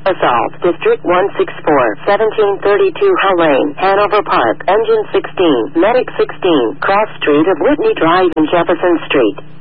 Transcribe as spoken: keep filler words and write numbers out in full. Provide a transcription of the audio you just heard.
Assault, District one sixty-four, seventeen thirty-two Hull Lane, Hanover Park, Engine sixteen, Medic sixteen, Cross Street of Whitney Drive and Jefferson Street.